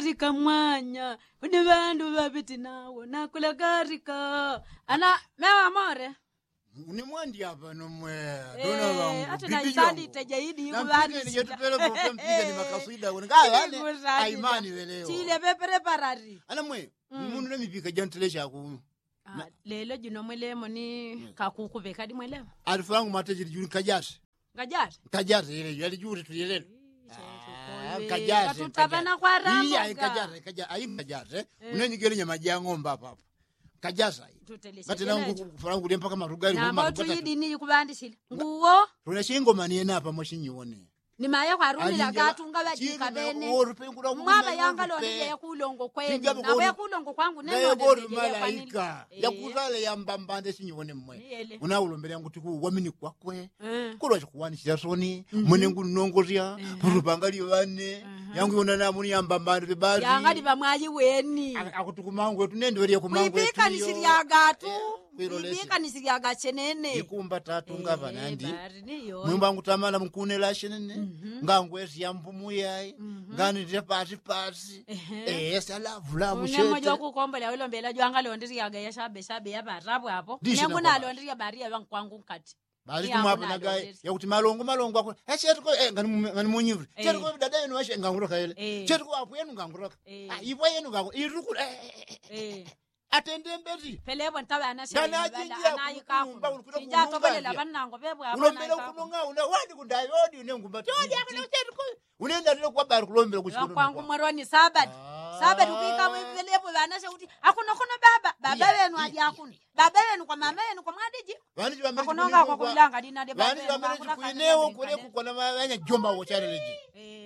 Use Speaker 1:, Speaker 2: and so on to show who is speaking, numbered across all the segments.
Speaker 1: karika mwanya une bandu babiti nawo nakula karika ana mewa more
Speaker 2: Ni mwandi hapa nomwe
Speaker 1: dona wangu hata na izali tejaidi
Speaker 2: kubani ni yetupele kwa mpiga ni makaswida ngale aimani weleo
Speaker 1: chile pepere parari
Speaker 2: ana mwe mundu nemipika jantelesha ku
Speaker 1: lelo jino mwelemo ni kakuku bekadi mwelemo
Speaker 2: alifangu mateji juri kajasi ile yali juri tuyelelo kajasi
Speaker 1: tutabana kwa ramo
Speaker 2: iya kajasi unenigele nyama ya ng'ombe hapa kajasa bati nangu farangu lempa kama rugari
Speaker 1: huma na mbotu yidini kubandishile nguwo
Speaker 2: tunashingo maniena hapa moshinyione
Speaker 1: ni maya kwa runi la gatunga bajika bene mwaba yangalo ndiye kulongo kwenu na we kulongo kwangu neno ndiye
Speaker 2: malaika ya kuzale ya mbambande sinyione mmwe unaulombele yangu tiku wamini kwakwe kulo chikuwanishira soni mwenengu nongozia purupangali bane yangu yona namuni ya mbambande bebali
Speaker 1: yangali bamwayi weni
Speaker 2: akutukumangu wetu nende wali kumangu wetu
Speaker 1: ibika nisiriya gatu ibika nisiriya gachenene
Speaker 2: ikumba tatunga banandi mwimba ngutamala mkune la shenene ngangwezi ya mpumu yayi ngani ndire pasi sala
Speaker 1: mushe unemo kukombela ulombela jwanga londiri yaga ya shabe ya barabu hapo nembu na londiri ya baria wangu kwangu nkati
Speaker 2: bali kumapa nagai ya kuti malongo ako chetko ngani munyivuri chetko dada yenu washe nganguroka ile chetko apo yenu nganguroka ipo yenu ngangu iruku atende mbezi
Speaker 1: pelebo ntawe anashaya anayikaku ijato belela banango bebwa abana
Speaker 2: ulombela kulonga wadi kudayodi unengumba todi akana chetko unenda ndilo kwa bari kulombela kuchikono
Speaker 1: kwangu mwaroni sabadi ukika pelebo banasha kuti akuna baba wenu aje akuna baba wenu kwa mama wenu kwa mwadiji
Speaker 2: bani bameli
Speaker 1: akononga kwa kulanga dina de baba
Speaker 2: bani bameli kuineo kule kukona manya jomba wochaleji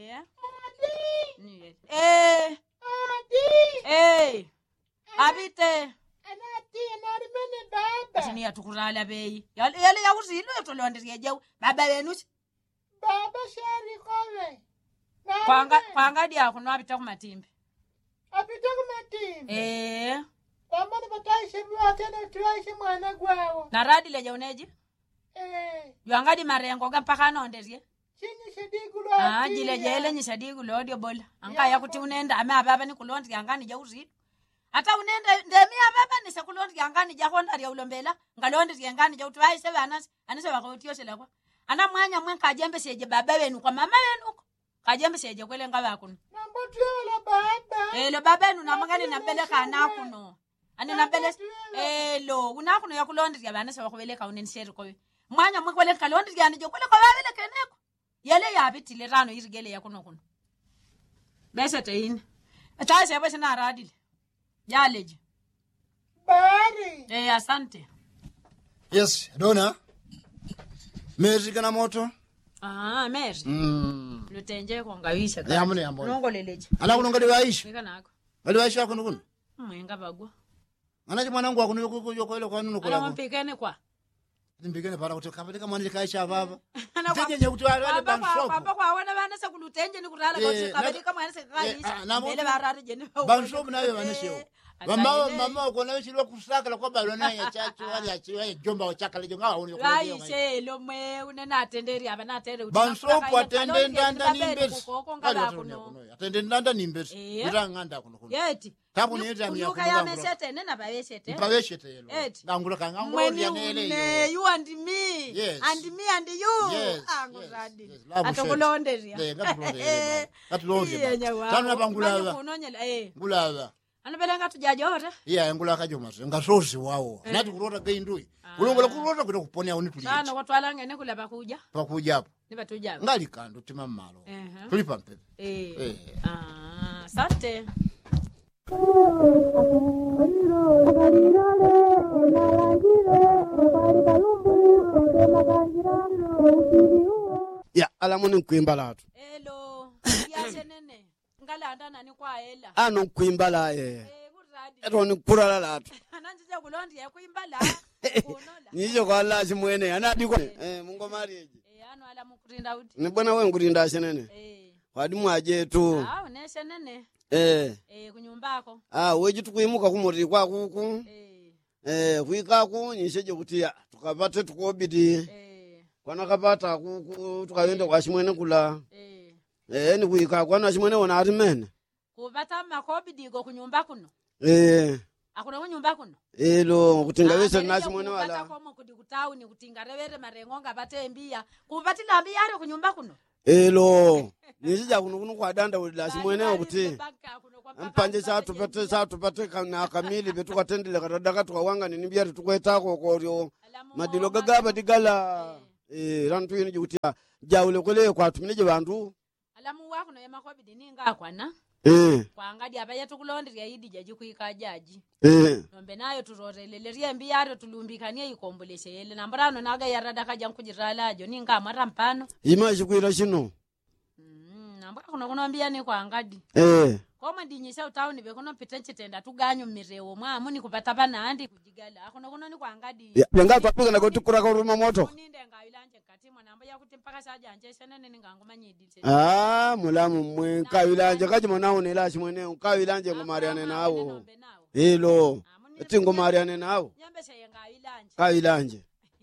Speaker 1: abite
Speaker 3: anati narimene baba
Speaker 1: sini atukurala bei yale ya uzilo tolondiriye jew baba wenu
Speaker 3: baba shari kowe
Speaker 1: kwanga dia kuno abita kumatimbe
Speaker 3: Mama bataishe biwatena tuaishe mwana gwawo.
Speaker 1: Naradi leje uneji? Yuangadi marengo ga mpaka nonderie.
Speaker 3: Chini shadigulo.
Speaker 1: Jile jele ni shadigulo odio bola. Anga ya kuti unenda ame ababa ni kulondi yangani ja uzidi. Hata unenda ndemi ababa ni sekulondi yangani ja honda ya ulombela. Ngalondi yangani ja utuaishe banas. Anise wakotio shela kwa. Ana mwanya mwenka jembe seje baba wenu kwa mama wenu. Kajembe seje kwele ngaba kuno.
Speaker 3: Nambotu la baba.
Speaker 1: Lo baba wenu namangani nambeleka na kuno. Ani nambele lo una kuno yakulondi ya bana sawa kubeleka unensheri kwa mwanya mwekwele kalondi ya nijo kwele kwa wale keneko yele ya bitile rano irigele ya kuno bese teini ataje bese na radile yaleje
Speaker 3: bari
Speaker 1: asante
Speaker 2: yes dona mezi kana moto
Speaker 1: mezi lutenje kwa ngawisha
Speaker 2: ya mune ya mbona
Speaker 1: nongo leleje
Speaker 2: ala kuno ngadi waisha
Speaker 1: nikanako
Speaker 2: ngadi waisha kuno
Speaker 1: mwenga bagwa
Speaker 2: anaje mwanangu akuno yuko ile kwa nunu
Speaker 1: kwa mpikene kwa
Speaker 2: Ndimbigene para kuti kapeleka manje kaisha baba. Teje nye kuti wale banshopo.
Speaker 1: Baba kwa wana bana se kulutenje ni kurala kwa kapeleka mwana se kaisha. Bele barare je ni.
Speaker 2: Banshopo nayo baneshewo. Mama uko nayo chilwa kusaka kwa balo naye chacho wali achiwa jomba ochaka lejo ngawa uni
Speaker 1: kwa leo. Aishe lo mwe unena atenderi abana atende uti.
Speaker 2: Banshopo atende ndanda nimbesi. Atende ndanda nimbesi. Kutanganda kuno.
Speaker 1: Yeti.
Speaker 2: Tabu ni eza miya
Speaker 1: kunuka ya mesete nena baweshete.
Speaker 2: Baweshete yelo. Ngangula kanga ngori ya nele.
Speaker 1: You and me.
Speaker 2: Yes.
Speaker 1: And me and you.
Speaker 2: Yes.
Speaker 1: Anguradi. Atongolonderia.
Speaker 2: Atulonderia. Tanu nabangulava. Ngulava.
Speaker 1: Anabelanga tujajora.
Speaker 2: Ngula kajoma. Ngasosi wao. Nati kulota geindui. Ulongola kulota kuto kuponya unituli.
Speaker 1: Sana watu alanga ne kula bakuja.
Speaker 2: Bakuja hapo.
Speaker 1: Niba tujaba.
Speaker 2: Ngali kando timamalo. Tulipa mpepe.
Speaker 1: Asante.
Speaker 4: Ya alamuni kwimbala atu.
Speaker 1: Hello. Ya senene. Ngala ndana ni kwa hela.
Speaker 4: Ano kwimbala Eto ni kurala la atu.
Speaker 1: Ananjije kulondi ya kwimbala. Kunola.
Speaker 4: Nijo kwa Allah simwene anadi kwa mungo marieje.
Speaker 1: Ano ala mukurinda uti.
Speaker 4: Ni bwana wewe ngurinda senene. Wadi mwaje tu.
Speaker 1: Ne senene. Kunyumbako.
Speaker 4: Weji tukuimuka kumuri kwa kuku. Kuikaku nisheje kutia tukapate tukobidi. Kwana kapata kuku tukayenda kwa shimwene kula. Ni kuikaku ana shimwene wana arimene.
Speaker 1: Kupata makobidi go kunyumba kuno. Akuna kunyumba kuno.
Speaker 4: Elo kutingawesa nasi mwene wala.
Speaker 1: Kupata komo kudikutau ni kutingarevere marengonga batembia. Kupati lambi yare kunyumba kuno.
Speaker 4: Elo nisija kuno kwa danda nasi mwene okuti. Mpanje sa tupate kana kamili betu katendele katadaka tukawanga nini byari tukwetako ko madilo gagaba digala rantu yini jukutia jawule kole kwa tumineje bantu
Speaker 1: alamu wako no yemakobidi ninga akwana kwangadi abaye tukulondria yidi jaji kuika jaji nombe nayo turoreleleria mbiyaro tulumbikanie ikomboleshe yele nambrano naga yaradaka jankujiralajo ninga mara mpano
Speaker 4: imaji kuira shino
Speaker 1: namba kuno mbia ni kwangadi koma ndinyisha utauni bekono pitenche tenda tuganyo mirewo mwamu kupata bana andi kujigala akuno ni kwangadi
Speaker 4: yenga twapiga na gotukura ka ruma moto
Speaker 1: ninde ngayilanje kati mwanamba yakuti mpaka saja anje shenene ningangoma nyidite
Speaker 4: mulamu mwe kayilanje kaji mwanao nelashi mwene kayilanje ngomariane nawo hilo eti ngomariane nawo
Speaker 1: nyambe sheyenga yilanje
Speaker 4: kayilanje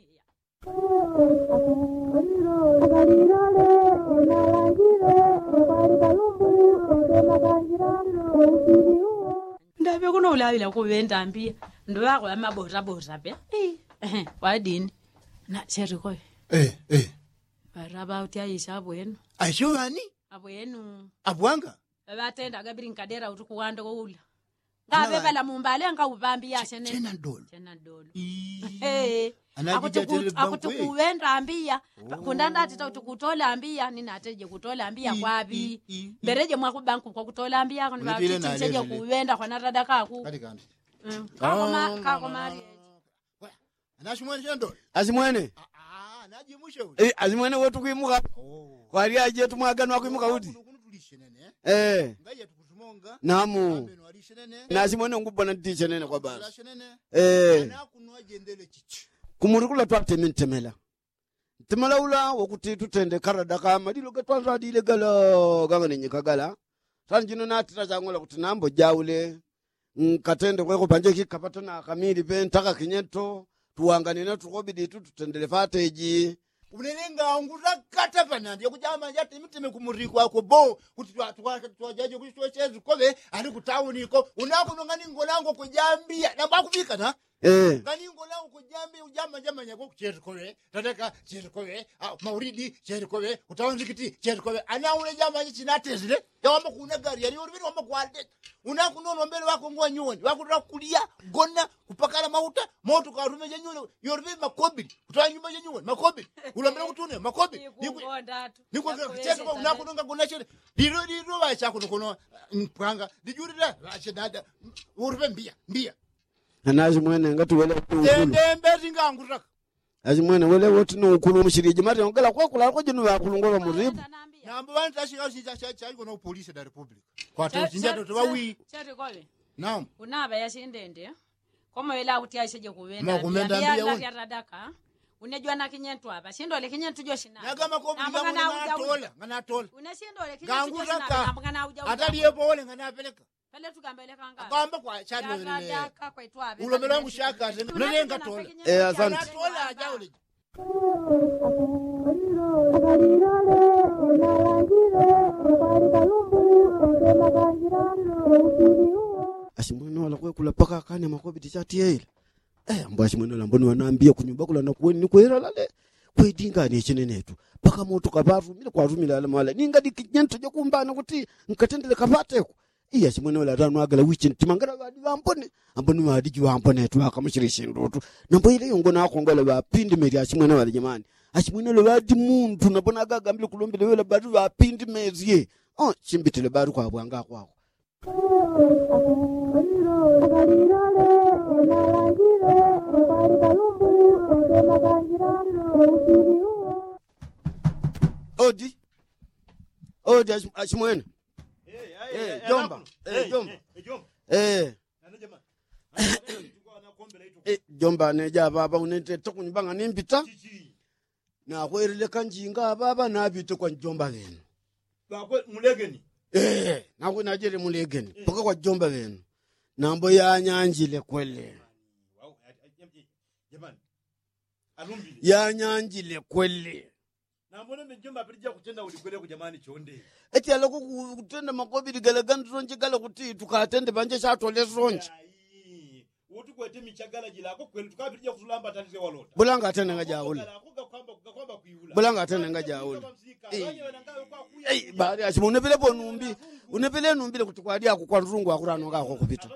Speaker 1: ndabe kuno ulawila kubenda mbia ndo yako amabora pe wadini na cheriko baraba utayisha bwenu
Speaker 2: ashobani
Speaker 1: abwenu
Speaker 2: abwanga
Speaker 1: babatenda gabrinkadera utukuwanda koula ngabe bala mumbale ngawubambi yashe
Speaker 2: tena dolo
Speaker 1: akutukuwenda ambia kundanda atita utukutola ambia ninateje kutola ambia kwabi bereje mwakubanku kwa kutola ambia kwa nibaticheje kuwenda kwa narada kaku
Speaker 2: kati kandi
Speaker 1: kako mari
Speaker 2: anashimwene shendo
Speaker 4: azimwene
Speaker 2: najimushe uli
Speaker 4: azimwene wotu kuimuka kwali aje tumwagano akuimuka udi
Speaker 2: ngaye tukutumonga
Speaker 4: namu nazimwene ngubona ndiche nene kwa baba
Speaker 2: anakunwa jendele chichi
Speaker 4: kumurikula twate mintemela temela ula wokuti tutende karadaka madilo gatwanza dile gala ganga ninyika gala sanjino natira changola kuti nambo jaule katende kweko panje kikapata na kamili pe ntaka kinyento tuanganene tukobidi tutendele fateji
Speaker 2: unelenga nguza kata panandi yakujama yati mitime kumuriko wako bo kuti twajaje kushwechezi kobe ali kutauni ko unakunongani ngolango kujambia namba kufika na ngani ngolango kujambia ujama jama nyako kucherikowe tataka cherikowe mauridi cherikowe utawanzikiti cherikowe ana ule jama chinatezile yawamba kuna gari yali uribiri wamba kwalde unakunono mbele wako ngwa nyoni wako kulia gonna kupakala mauta moto karume nyoni yoribiri makobili kutwa nyumba nyoni makobili ulambira kutune makobili niko chezo unakunonga gonna chere liro bacha kuno mpanga dijurira bacha dada uribe mbia
Speaker 4: anazi mwene ngati wele
Speaker 2: ndembe zinganguraka
Speaker 4: azimwene wele woti no ukulu mushirije mari ngala kwa kula ko jinu yakulungola muribu
Speaker 2: namba banta shika cha no police da republic kwa tinja to bawi
Speaker 1: chete kole
Speaker 2: naam
Speaker 1: unaba yashindende koma wela kuti aisheje kuwenda
Speaker 2: makumenda mbia
Speaker 1: ya radaka unejwa na kinyentu hapa shindole kinyentu jo shina
Speaker 2: nakama ko ngana tola
Speaker 1: unashindole kinyentu jo shina ngana uja
Speaker 2: ataliye pole ngana peleka
Speaker 1: pale tukambele kanga
Speaker 2: kwamba kwa chado
Speaker 1: ile radaka kwa itwa
Speaker 2: ulomelo wangu shaka nenga tola
Speaker 4: asante
Speaker 2: tola ajaule
Speaker 4: ashimwene wala kula paka kane makobiti chati yele mbashimwene lamboni wanaambia kunyumba kula na kuweni ni kwera lale kwedinga ni chinenetu paka moto kabaru mile kwa rumila ala mala ninga dikinyento je kumbana kuti nkatendele kapateko iya shimwene wala ranu agala wichin timangara badi bampone amboni madiji bampone tu akamushirisha ndoto nambo ile yongona akongala bapindi meri ashimwene wala jamani ashimwene wala badi muntu nabona agagambile kulombele wala badi bapindi meri chimbitile badi kwa bwanga kwako odi ashimwene jomba jomba neja baba unente tokunyibanga nimpita na kwerile kanjinga baba nabite kwa jomba lenu
Speaker 2: bakwe mulegeni
Speaker 4: nakwe najere mulegeni paka kwa jomba lenu nambo ya nyanjile kwele ya nyanjile kwele
Speaker 2: Na mbona mjomba apirija kutenda ulikwele ku jamani chonde.
Speaker 4: Eti aloko kutenda makobiri galagani ronje gala kuti tukatende banje chatole ronje.
Speaker 2: Uti kwete michagala jilako kweli tukapirija kusulamba tatize walota.
Speaker 4: Bulanga atene ngajaule. Bulanga atene ngajaule. Bari ashimune pele ponumbi. Unepele numbile kuti kwadi akukwa nrungu akurano ngako kupita.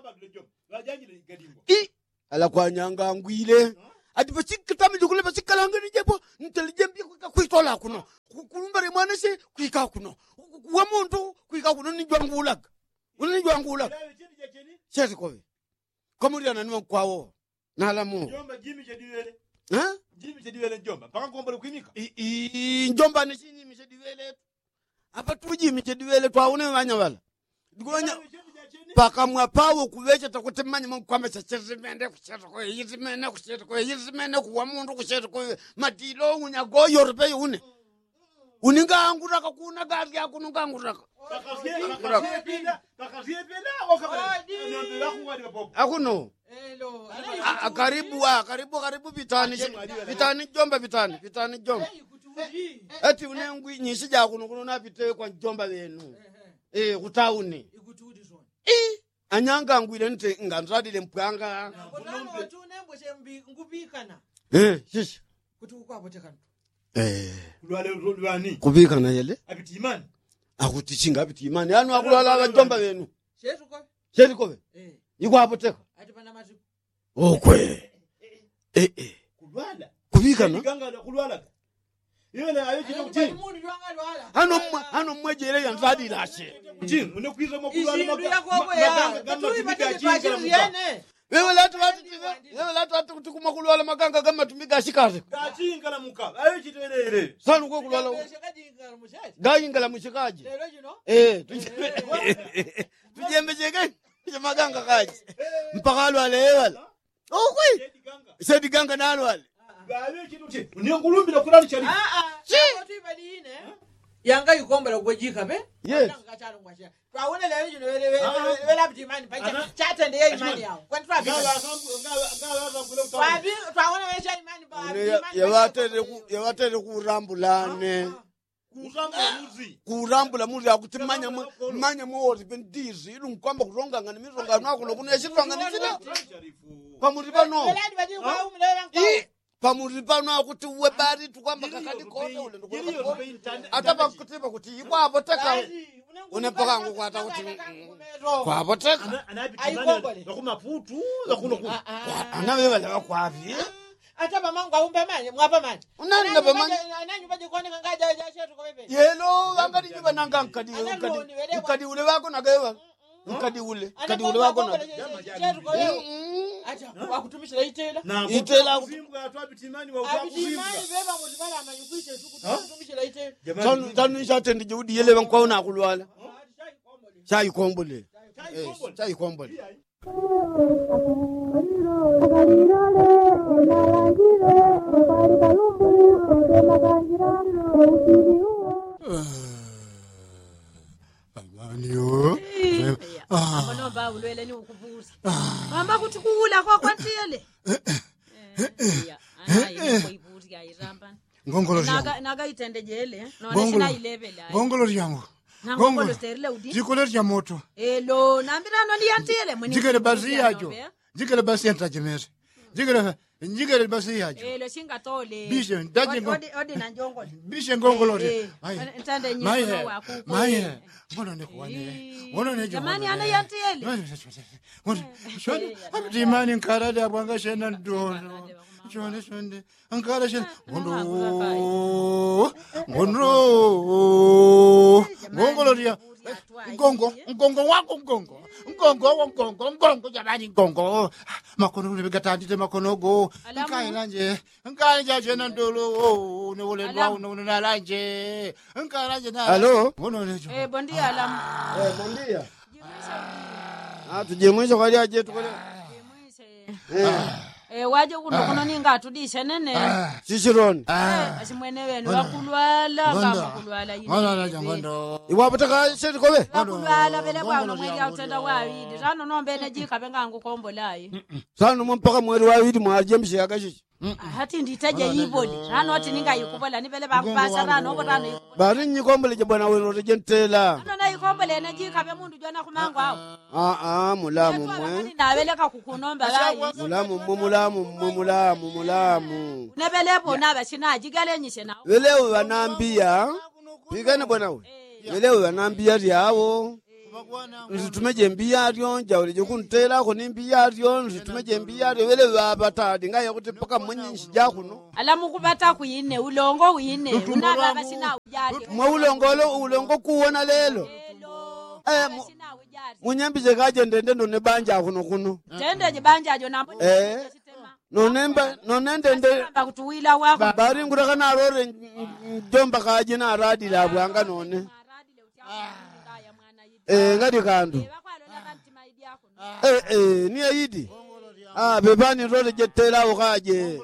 Speaker 4: Ala kwa nyanga ngwile. Ati bachikita mijukule bachikalanga nijepo intelligent kwitola kuno. Kulumba remwana se kwika kuno. Wa muntu kwika kuno ni jwangulaga. Uni jwangulaga. Chezi kowe. Komuri ananwa kwawo. Nalamu.
Speaker 2: Njomba Jimmy Chediwele.
Speaker 4: Ha?
Speaker 2: Jimmy Chediwele njomba. Paka ngombole kwimika.
Speaker 4: Njomba ne chini Chediwele. Apa tuji Chediwele twaune wanya wala. Ngonya paka mwapawo kuvecha takutemanya mkwamba chachezimende kuchero yizimene kuchero yizimene kuwa mundu kuchero matilo unyagoyo rupe une uninga anguraka kuna gazi yakununga anguraka akuno karibu vitani jomba eti unengwi nyisija kuno napite kwa jomba wenu kutauni anyanga ngwile nte nganzadile mpwanga shishi
Speaker 2: Kulwani.
Speaker 4: kubikana yele
Speaker 2: Abiti imani.
Speaker 4: akuti chinga abiti imani yanu akulala abajomba benu shetu kobe yiko apoteka okwe
Speaker 2: Kulwala.
Speaker 4: kubikana
Speaker 2: Ganga kulwala. Yele ayo chino kuti.
Speaker 4: hano mwejele yanzadi lashe
Speaker 2: Kuti unekwiza makulwala wewe latu
Speaker 4: kuti kumakulwala maganga kama tumika ashikaze
Speaker 2: gachinga la muka ayo chiterere
Speaker 4: sanu ko kulwala gayinga mushikaji tujembejeke maganga kaji mpaka lwale wala okwe sedi ganga nalwale
Speaker 2: ayo chino kuti unengulumbira kulali chali
Speaker 3: yanga yukombera gwejika be
Speaker 4: yes
Speaker 3: twaone lero jino wele abdi imani pacha chatende ye imani yao kwani twabi twaone wele imani ba
Speaker 4: yawatere kurambulane kurambula muzi akuti manya muwori pendizi ilu nkwamba kuronga ngani mironga nako nokuneshitwanga nisina pamuri pano pamuri pano akuti uwe bari tukwamba kakadi kote ule ndukwamba atapa kutipa kuti ikwa apoteka unepaka ngu kwata kuti kwa apoteka
Speaker 2: maputu
Speaker 4: anawewala wakwavi
Speaker 3: ataba mangu aumbe manye mwapa manye
Speaker 4: unani pa manye
Speaker 3: ananyu baje kone kangaja ja shetu ko bebe
Speaker 4: yelo angadi nyuba nanga nkadi ule wako nagawa nkadi ule wako na
Speaker 3: shetu ko acha wakutumishira itela
Speaker 2: itela kuzimbwa atwabiti imani wa
Speaker 3: kuzimbwa beba muzibala amanyukwite kutumishira itela
Speaker 4: tanu ishatende judi yele bankwaona akulwala chayi kombole chayi kombole
Speaker 2: Amanyo
Speaker 1: Amano ba ulwele ni ukubuza mama kuthi kula kwa kwantiyele anayi koyibuzi yayiramba
Speaker 2: ngongolo yangu
Speaker 1: naga itende jele nona shina 11 la
Speaker 2: ngongolo yangu
Speaker 1: ngongolo sterile udi
Speaker 2: jikole ya moto
Speaker 1: elo nambirano ni yantiyele mwini
Speaker 2: jikele basi yajo jikele basi yantajemere jikele basi yajo
Speaker 1: elo singatole
Speaker 2: bishe ndaje
Speaker 1: odi na njongolo
Speaker 2: bishe ngongolo re
Speaker 1: ntande nyiko wako
Speaker 2: maye mbona nekwane mbona nejo
Speaker 1: jamani ana yantiyele
Speaker 2: shoni abdimani nkarade abwanga shena ndono shone ankara shena ngongolo ria ngongo wako jamani ngongo makono nibegatandite makonogo nkailanje shena ndolo ne wole ndwa ne lanje nkalanje na
Speaker 4: Hello
Speaker 2: ngono nejo
Speaker 1: bondia alam
Speaker 4: bondia tujemwisha kwali aje tukole
Speaker 1: waje kuno ninga atudisha nene
Speaker 4: sishironi
Speaker 1: asimwene wenu wakulwala ngamakulwala
Speaker 2: yini ngondo
Speaker 4: iwapoteka sheti kobe
Speaker 1: wakulwala bele bwana mweli autenda wawidi rano nombe ne jika benga ngukombolayi
Speaker 4: sanu mpaka mweri wawidi mwajemshe akashi
Speaker 1: hati nditaje ibodi rano ati ninga yikubola nibele bakupasa rano oborano yikubola
Speaker 4: bari nyikombole je bwana weno rejentela
Speaker 1: nona yikombole na jika be mundu jona kumango awo
Speaker 4: mulamu mwe
Speaker 1: nabeleka kukunomba bayi
Speaker 4: mulamu
Speaker 1: nebele bona bashina jigale nyishe nawo
Speaker 4: welewe wanambia pigane bwana we welewe wanambia lyawo nzitumeje mbiyaryo njawleje kuntela ko nimbiyaryo nzitumeje mbiyaryo welewe wabatadi ngaye kuti paka mwenyinshi jakuno
Speaker 1: alamu kubata kuyine ulongo uyine unaba bashina ujali
Speaker 4: mwa ulongo kuona lelo munyambije kaje ndende ndo ne banja kuno
Speaker 1: tende je banja jo nambo
Speaker 4: nonende nde
Speaker 1: bakutuwila wako
Speaker 4: bari nguraka na rore jomba kaje na radi la bwanga none ngadi kandu ni ayidi bebani rore jetela ukaje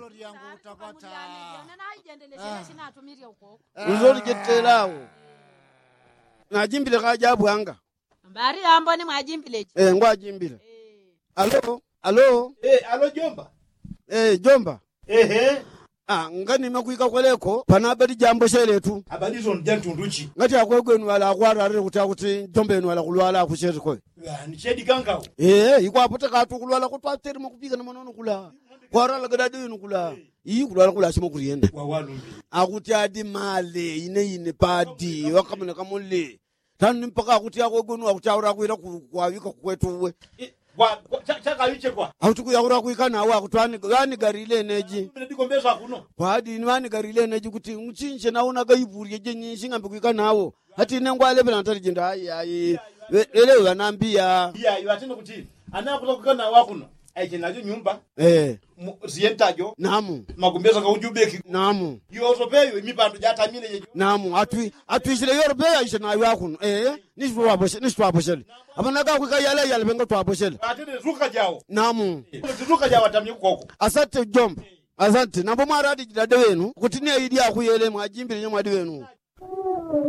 Speaker 4: rore jetela najimbile kaje bwanga
Speaker 1: bari ambo ni mwajimbile
Speaker 4: ngwajimbile alo
Speaker 2: Jomba.
Speaker 4: Jomba. Ngani mekuika kweleko panabadi jambo sheletu.
Speaker 2: Abali zo njantunduchi.
Speaker 4: Ngati akwegwenu wala akwarare kuti Jombenu wala kulwala akusheri kwe.
Speaker 2: Ni chedi kangawo.
Speaker 4: Iko apote katu kulwala kutwateri makupika na manono kula. Kwarala gadadu yinu kula. Kulwala kula shimo kurienda.
Speaker 2: Wawalumbi.
Speaker 4: Akuti adi male ine padi wakamune kamule. Tanu mpaka akuti akwegwenu akutaura kuira kwawika kwetuwe.
Speaker 2: Chaka yuche kwa.
Speaker 4: Autuku yaura kuikana awa kutwani gani garile neji.
Speaker 2: Ndikombeza kuno.
Speaker 4: Kwadi niwani garile neji kuti muchinje naona gaiburiye je nyinshi ngambe kuikana nawo. Hati nengwa lebela ntari jinda ayi. Lele wanambia.
Speaker 2: Atende kuti anakuza kukana awa kuno. Aije najo nyumba. Zientajo.
Speaker 4: Namu.
Speaker 2: Magumbeza ka ujubeki.
Speaker 4: Namu.
Speaker 2: Yozo peyo imipando jatamile je.
Speaker 4: Namu. Atwisile yorbeya ishe na awa kuno. Nishwaboshele. Amanaka kuika yale bengo twaboshele.
Speaker 2: Atende zuka jao.
Speaker 4: Namu.
Speaker 2: Zuka jao atamye koko.
Speaker 4: Asante Jomba. Asante. Nambo maradi jidade wenu. Kutinia idi akuyele mwajimbile nyamwadi wenu.